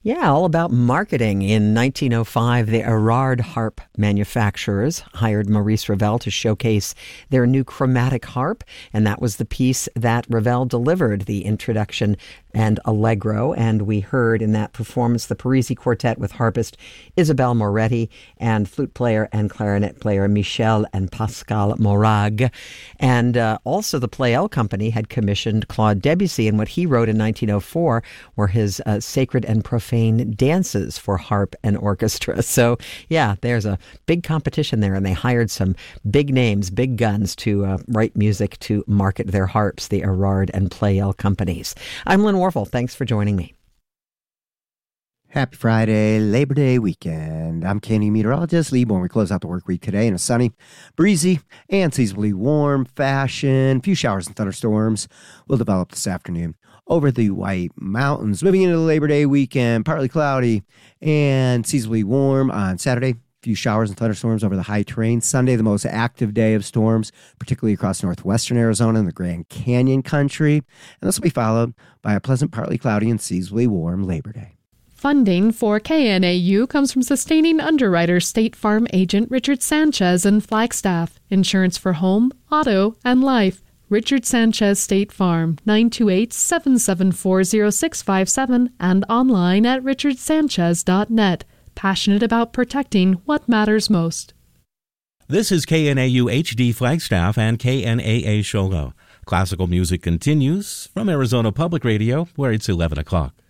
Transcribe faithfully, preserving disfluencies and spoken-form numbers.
Yeah, all about marketing. In nineteen oh five, the Erard harp manufacturers hired Maurice Ravel to showcase their new chromatic harp, and that was the piece that Ravel delivered, the introduction and Allegro. And we heard in that performance the Parisi Quartet with harpist Isabelle Moretti and flute player and clarinet player Michel and Pascal Morag. And uh, also the Pleyel Company had commissioned Claude Debussy, and what he wrote in nineteen oh four were his uh, sacred and profane dances for harp and orchestra. So, yeah, there's a big competition there, and they hired some big names, big guns to uh, write music to market their harps, the Erard and Pleyel companies. I'm Lynn Warfel. Thanks for joining me. Happy Friday, Labor Day weekend. I'm Kenny Meteorologist Lee Born. We close out the work week today in a sunny, breezy, and seasonably warm fashion. A few showers and thunderstorms will develop this afternoon over the White Mountains. Moving into the Labor Day weekend, partly cloudy and seasonably warm on Saturday. A few showers and thunderstorms over the high terrain. Sunday, the most active day of storms, particularly across northwestern Arizona and the Grand Canyon country. And this will be followed by a pleasant, partly cloudy and seasonably warm Labor Day. Funding for K N A U comes from sustaining underwriter State Farm agent Richard Sanchez in Flagstaff. Insurance for home, auto, and life. Richard Sanchez State Farm, nine two eight, seven seven four, zero six five seven, and online at richard sanchez dot net. Passionate about protecting what matters most. This is K N A U H D Flagstaff and K N A A Shogo. Classical music continues from Arizona Public Radio, where it's eleven o'clock.